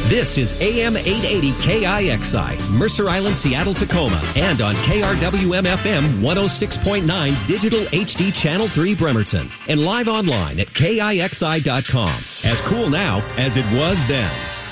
This is AM 880 KIXI, Mercer Island, Seattle, Tacoma, and on KRWM-FM 106.9 Digital HD Channel 3 Bremerton, and live online at KIXI.com. As cool now as it was then.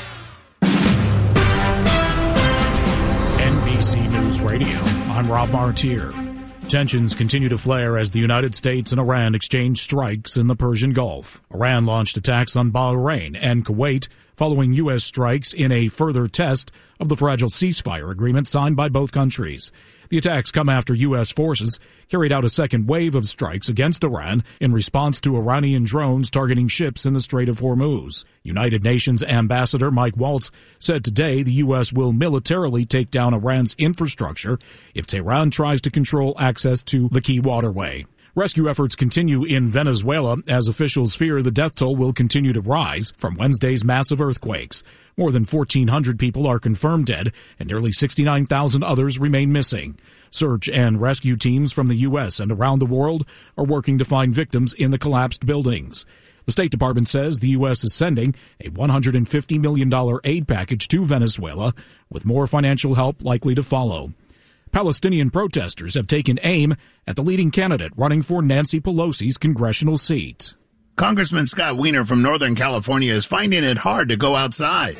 NBC News Radio, I'm Rob Martier. Tensions continue to flare as the United States and Iran exchange strikes in the Persian Gulf. Iran launched attacks on Bahrain and Kuwait following U.S. strikes in a further test of the fragile ceasefire agreement signed by both countries. The attacks come after U.S. forces carried out a second wave of strikes against Iran in response to Iranian drones targeting ships in the Strait of Hormuz. United Nations Ambassador Mike Waltz said today the U.S. will militarily take down Iran's infrastructure if Tehran tries to control access to the key waterway. Rescue efforts continue in Venezuela as officials fear the death toll will continue to rise from Wednesday's massive earthquakes. More than 1,400 people are confirmed dead, and nearly 69,000 others remain missing. Search and rescue teams from the U.S. and around the world are working to find victims in the collapsed buildings. The State Department says the U.S. is sending a $150 million aid package to Venezuela, with more financial help likely to follow. Palestinian protesters have taken aim at the leading candidate running for Nancy Pelosi's congressional seat. Congressman Scott Wiener from Northern California is finding it hard to go outside.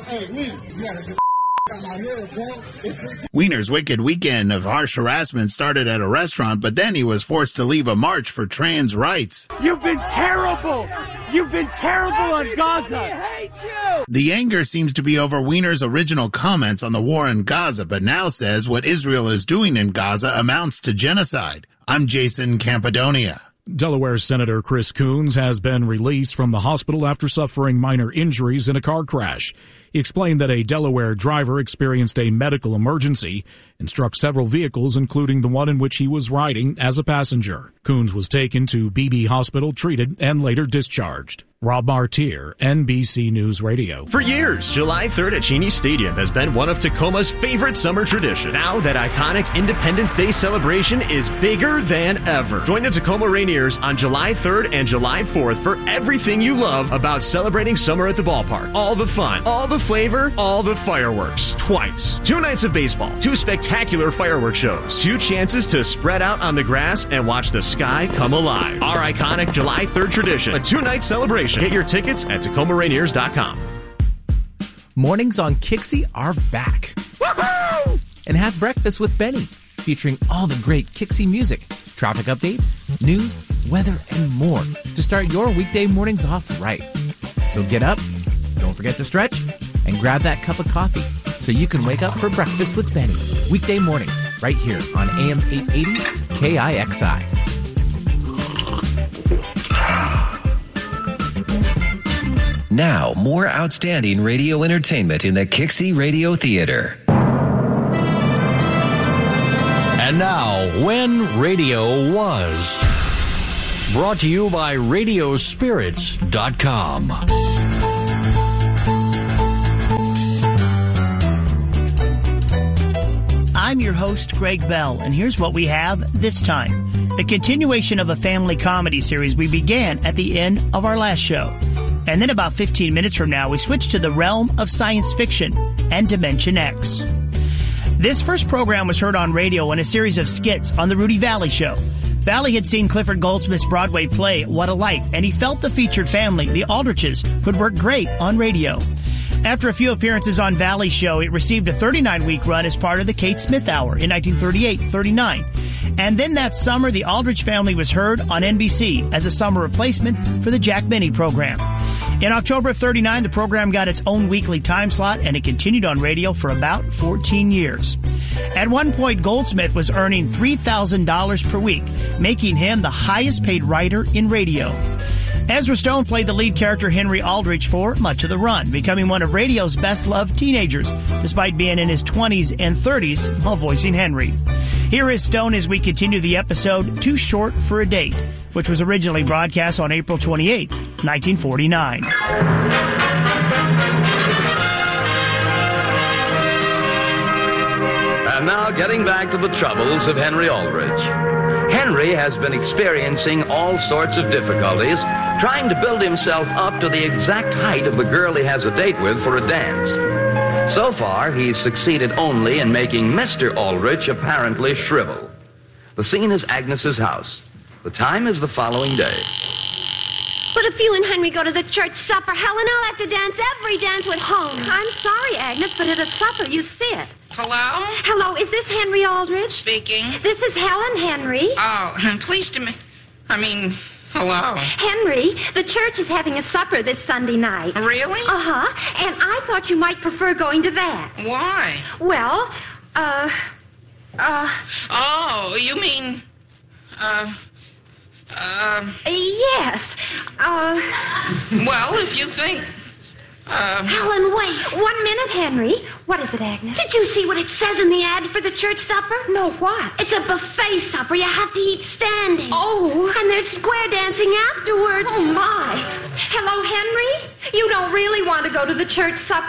Wiener's wicked weekend of harsh harassment started at a restaurant, but then he was forced to leave a march for trans rights. You've been terrible! You've been terrible on Gaza! I hate you! The anger seems to be over Wiener's original comments on the war in Gaza, but now says what Israel is doing in Gaza amounts to genocide. I'm Jason Campadonia. Delaware Senator Chris Coons has been released from the hospital after suffering minor injuries in a car crash. He explained that a Delaware driver experienced a medical emergency and struck several vehicles, including the one in which he was riding as a passenger. Coons was taken to BB Hospital, treated, and later discharged. Rob Martier, NBC News Radio. For years, July 3rd at Cheney Stadium has been one of Tacoma's favorite summer traditions. Now that iconic Independence Day celebration is bigger than ever. Join the Tacoma Rainiers on July 3rd and July 4th for everything you love about celebrating summer at the ballpark. All the fun, all the flavor, all the fireworks. Twice. 2 nights of baseball, 2 spectacular fireworks shows, 2 chances to spread out on the grass and watch the sky come alive. Our iconic July 3rd tradition, a 2-night celebration. Get your tickets at TacomaRainiers.com. Mornings on Kixie are back. Woohoo! And have breakfast with Benny, featuring all the great Kixie music, traffic updates, news, weather, and more to start your weekday mornings off right. So get up, don't forget to stretch, and grab that cup of coffee so you can wake up for breakfast with Benny. Weekday mornings, right here on AM 880 KIXI. Now, more outstanding radio entertainment in the Kixie Radio Theater. And now, When Radio Was. Brought to you by Radiospirits.com. I'm your host, Greg Bell, and here's what we have this time. A continuation of a family comedy series we began at the end of our last show. And then about 15 minutes from now, we switch to the realm of science fiction and Dimension X. This first program was heard on radio in a series of skits on The Rudy Valley Show. Valley had seen Clifford Goldsmith's Broadway play, What a Life, and he felt the featured family, the Aldriches, would work great on radio. After a few appearances on Valley's show, it received a 39-week run as part of the Kate Smith Hour in 1938-39. And then that summer, the Aldrich family was heard on NBC as a summer replacement for the Jack Benny program. In October of 39, the program got its own weekly time slot, and it continued on radio for about 14 years. At one point, Goldsmith was earning $3,000 per week, making him the highest-paid writer in radio. Ezra Stone played the lead character Henry Aldrich for much of the run, becoming one of radio's best-loved teenagers, despite being in his 20s and 30s while voicing Henry. Here is Stone as we continue the episode Too Short for a Date, which was originally broadcast on April 28, 1949. And now getting back to the troubles of Henry Aldrich. Henry has been experiencing all sorts of difficulties trying to build himself up to the exact height of the girl he has a date with for a dance. So far, he's succeeded only in making Mr. Aldrich apparently shrivel. The scene is Agnes's house. The time is the following day. But if you and Henry go to the church supper, Helen, I'll have to dance every dance with Home. I'm sorry, Agnes, but at a supper, you sit. Hello? Hello, is this Henry Aldrich? Speaking. This is Helen, Henry. Oh, I'm pleased to meet... hello. Henry, the church is having a supper this Sunday night. Really? Uh-huh, and I thought you might prefer going to that. Why? Well, Oh, you mean... Yes. Well, if you think... Helen, wait. 1 minute, Henry. What is it, Agnes? Did you see what it says in the ad for the church supper? No, what? It's a buffet supper. You have to eat standing. Oh. And there's square dancing afterwards. Oh, my. Hello, Henry? You don't really want to go to the church supper?